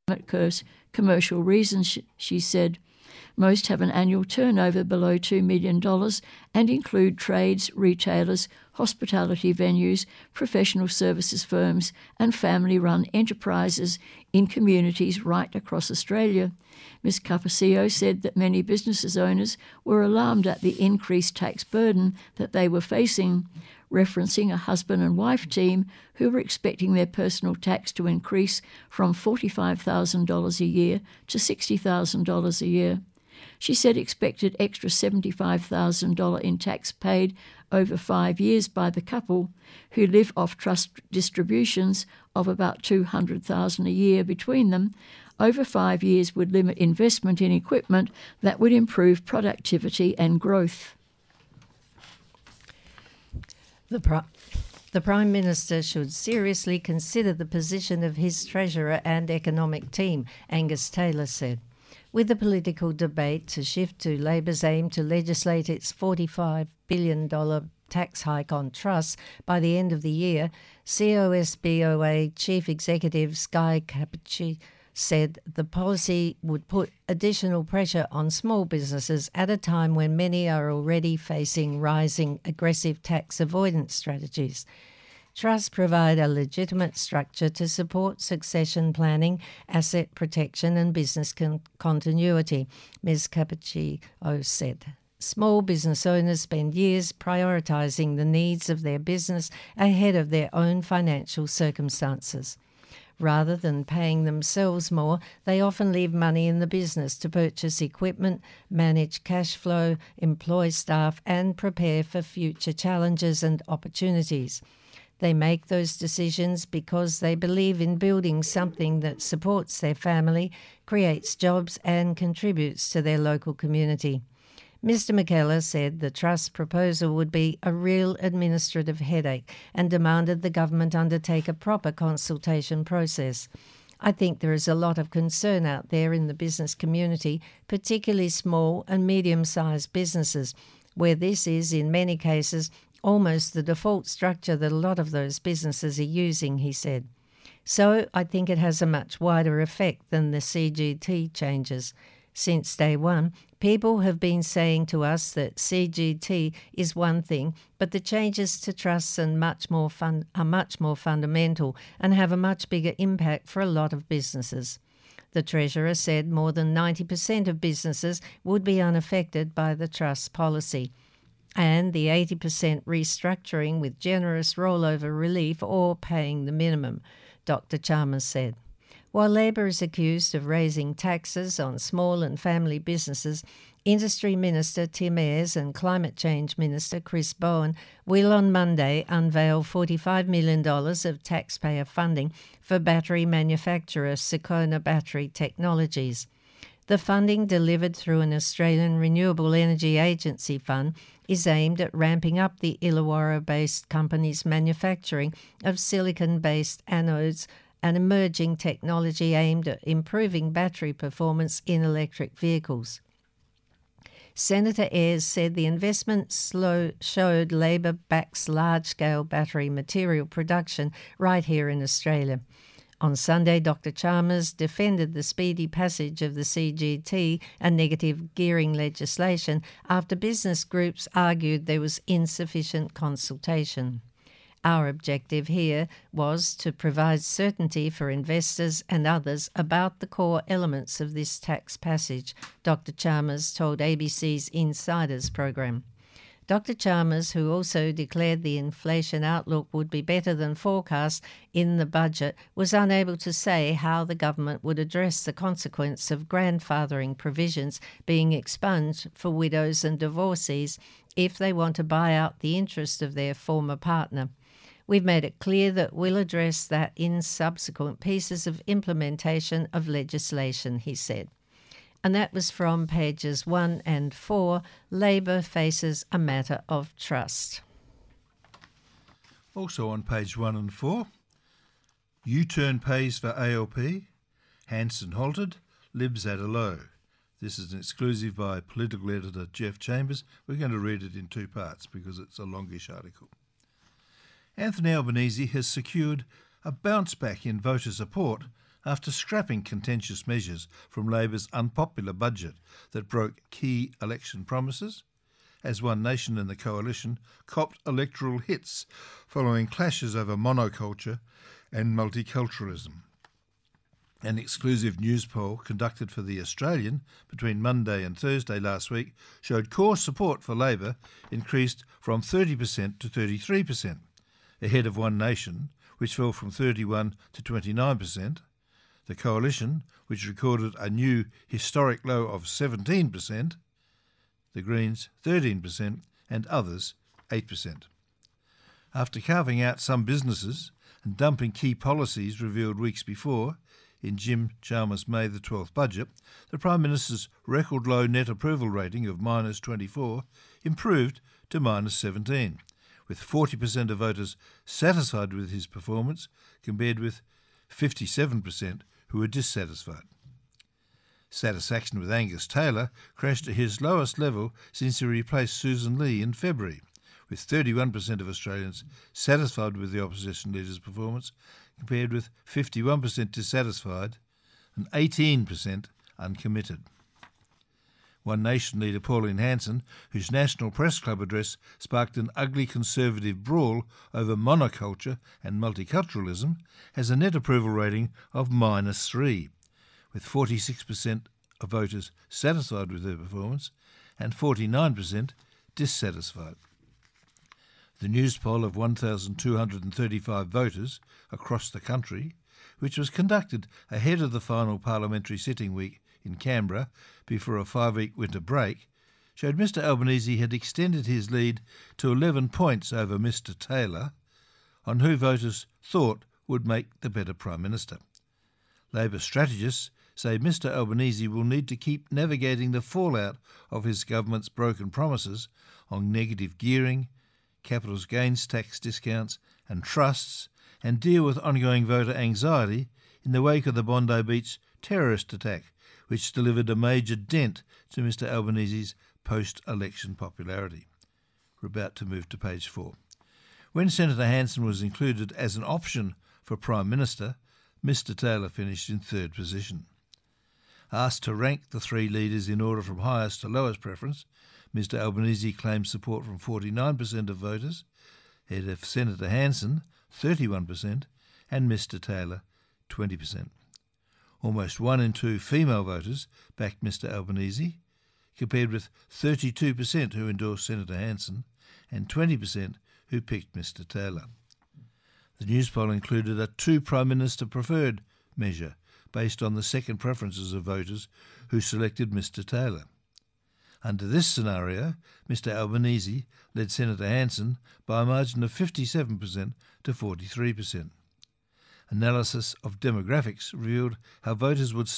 commercial reasons, she said. Most have an annual turnover below $2 million and include trades, retailers, hospitality venues, professional services firms and family-run enterprises in communities right across Australia. Ms Capaccio said that many business owners were alarmed at the increased tax burden that they were facing, referencing a husband and wife team who were expecting their personal tax to increase from $45,000 a year to $60,000 a year. She said expected extra $75,000 in tax paid over 5 years by the couple, who live off trust distributions of about $200,000 a year between them, over 5 years would limit investment in equipment that would improve productivity and growth. The Prime Minister should seriously consider the position of his Treasurer and economic team, Angus Taylor said. With the political debate to shift to Labor's aim to legislate its $45 billion tax hike on trusts by the end of the year, COSBOA Chief Executive Guy Capaccio said the policy would put additional pressure on small businesses at a time when many are already facing rising aggressive tax avoidance strategies. Trusts provide a legitimate structure to support succession planning, asset protection and business continuity, Ms Capaccio said. Small business owners spend years prioritising the needs of their business ahead of their own financial circumstances. Rather than paying themselves more, they often leave money in the business to purchase equipment, manage cash flow, employ staff and prepare for future challenges and opportunities. They make those decisions because they believe in building something that supports their family, creates jobs and contributes to their local community. Mr McKellar said the Trust proposal would be a real administrative headache and demanded the government undertake a proper consultation process. I think there is a lot of concern out there in the business community, particularly small and medium-sized businesses, where this is, in many cases, almost the default structure that a lot of those businesses are using, he said. So I think it has a much wider effect than the CGT changes. Since day one, people have been saying to us that CGT is one thing, but the changes to trusts are much more fundamental and have a much bigger impact for a lot of businesses. The Treasurer said more than 90% of businesses would be unaffected by the trust policy, and the 80% restructuring with generous rollover relief or paying the minimum, Dr Chalmers said. While Labor is accused of raising taxes on small and family businesses, Industry Minister Tim Ayres and Climate Change Minister Chris Bowen will on Monday unveil $45 million of taxpayer funding for battery manufacturer Secona Battery Technologies. The funding, delivered through an Australian Renewable Energy Agency fund, is aimed at ramping up the Illawarra-based company's manufacturing of silicon-based anodes, an emerging technology aimed at improving battery performance in electric vehicles. Senator Ayres said the investment showed Labor backs large-scale battery material production right here in Australia. On Sunday, Dr Chalmers defended the speedy passage of the CGT and negative gearing legislation after business groups argued there was insufficient consultation. Our objective here was to provide certainty for investors and others about the core elements of this tax passage, Dr Chalmers told ABC's Insiders program. Dr Chalmers, who also declared the inflation outlook would be better than forecast in the budget, was unable to say how the government would address the consequence of grandfathering provisions being expunged for widows and divorcees if they want to buy out the interest of their former partner. We've made it clear that we'll address that in subsequent pieces of implementation of legislation, he said. And that was from pages 1 and 4, Labor faces a matter of trust. Also on page 1 and 4, U-turn pays for ALP, Hanson halted, Libs at a low. This is an exclusive by political editor Jeff Chambers. We're going to read it in two parts because it's a longish article. Anthony Albanese has secured a bounce back in voter support after scrapping contentious measures from Labor's unpopular budget that broke key election promises, as One Nation and the Coalition copped electoral hits following clashes over monoculture and multiculturalism. An exclusive news poll conducted for The Australian between Monday and Thursday last week showed core support for Labor increased from 30% to 33%, ahead of One Nation, which fell from 31% to 29%, the Coalition, which recorded a new historic low of 17%, the Greens 13%, and others 8%. After carving out some businesses and dumping key policies revealed weeks before, in Jim Chalmers' May the 12th budget, the Prime Minister's record low net approval rating of -24 improved to -17, with 40% of voters satisfied with his performance compared with 57% who were dissatisfied. Satisfaction with Angus Taylor crashed to his lowest level since he replaced Susan Lee in February, with 31% of Australians satisfied with the opposition leader's performance, compared with 51% dissatisfied and 18% uncommitted. One Nation leader Pauline Hanson, whose National Press Club address sparked an ugly Conservative brawl over monoculture and multiculturalism, has a net approval rating of -3, with 46% of voters satisfied with their performance and 49% dissatisfied. The news poll of 1,235 voters across the country, which was conducted ahead of the final parliamentary sitting week in Canberra before a 5-week winter break, showed Mr Albanese had extended his lead to 11 points over Mr Taylor, on who voters thought would make the better Prime Minister. Labor strategists say Mr Albanese will need to keep navigating the fallout of his government's broken promises on negative gearing, capital gains tax discounts and trusts, and deal with ongoing voter anxiety in the wake of the Bondi Beach terrorist attack, which delivered a major dent to Mr Albanese's post-election popularity. We're about to move to page 4. When Senator Hanson was included as an option for Prime Minister, Mr Taylor finished in third position. Asked to rank the three leaders in order from highest to lowest preference, Mr Albanese claimed support from 49% of voters, ahead of Senator Hanson, 31%, and Mr Taylor, 20%. Almost 1 in 2 female voters backed Mr Albanese, compared with 32% who endorsed Senator Hanson and 20% who picked Mr Taylor. The news poll included a 2 Prime Minister preferred measure based on the second preferences of voters who selected Mr Taylor. Under this scenario, Mr Albanese led Senator Hanson by a margin of 57% to 43%. Analysis of demographics revealed how voters would...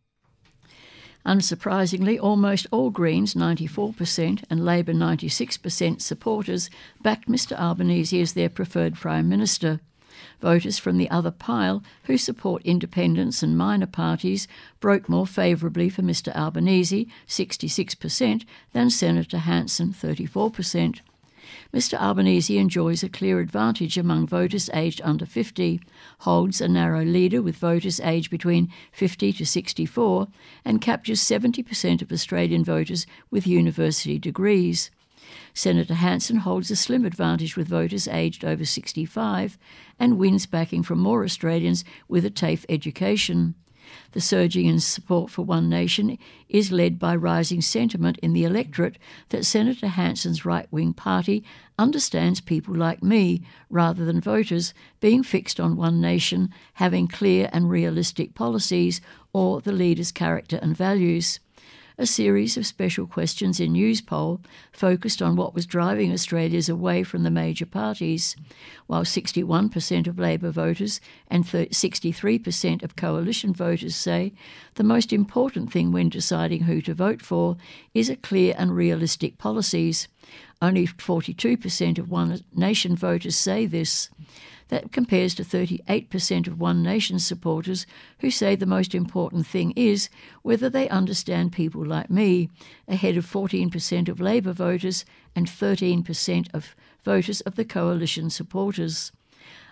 Unsurprisingly, almost all Greens, 94%, and Labor, 96% supporters backed Mr Albanese as their preferred Prime Minister. Voters from the other pile, who support independents and minor parties, broke more favourably for Mr Albanese, 66%, than Senator Hanson, 34%. Mr Albanese enjoys a clear advantage among voters aged under 50, holds a narrow leader with voters aged between 50 to 64, and captures 70% of Australian voters with university degrees. Senator Hanson holds a slim advantage with voters aged over 65 and wins backing from more Australians with a TAFE education. The surging in support for One Nation is led by rising sentiment in the electorate that Senator Hanson's right-wing party understands people like me, rather than voters being fixed on One Nation, having clear and realistic policies, or the leader's character and values. A series of special questions in Newspoll focused on what was driving Australians away from the major parties, while 61% of Labor voters and 63% of coalition voters say the most important thing when deciding who to vote for is a clear and realistic policies. Only 42% of One Nation voters say this. That compares to 38% of One Nation supporters who say the most important thing is whether they understand people like me, ahead of 14% of Labor voters and 13% of voters of the coalition supporters.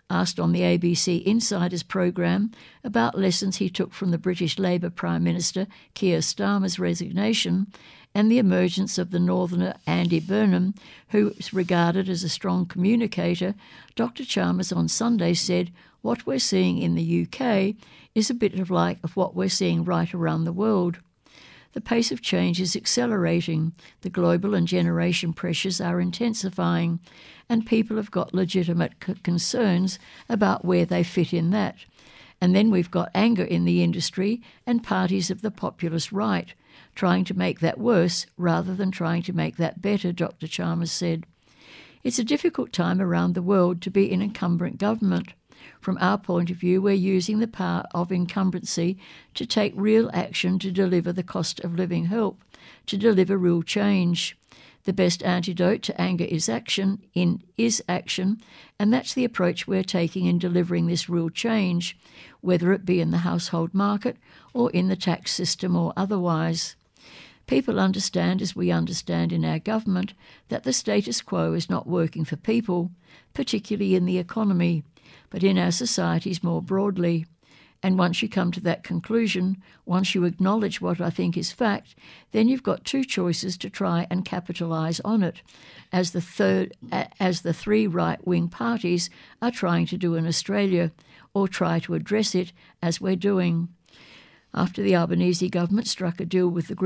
Asked on the ABC Insiders program about lessons he took from the British Labour Prime Minister Keir Starmer's resignation and the emergence of the Northerner Andy Burnham, who is regarded as a strong communicator, Dr. Chalmers on Sunday said, "What we're seeing in the UK is a bit of what we're seeing right around the world. The pace of change is accelerating, the global and generation pressures are intensifying, and people have got legitimate concerns about where they fit in that. And then we've got anger in the industry and parties of the populist right, trying to make that worse rather than trying to make that better," Dr. Chalmers said. "It's a difficult time around the world to be in incumbent government. From our point of view, we're using the power of incumbency to take real action to deliver the cost of living help, to deliver real change. The best antidote to anger is action, and that's the approach we're taking in delivering this real change, whether it be in the household market or in the tax system or otherwise. People understand, as we understand in our government, that the status quo is not working for people, particularly in the economy, but in our societies more broadly. And once you come to that conclusion, once you acknowledge what I think is fact, then you've got two choices to try and capitalise on it, as the three right-wing parties are trying to do in Australia, or try to address it as we're doing." After the Albanese government struck a deal with the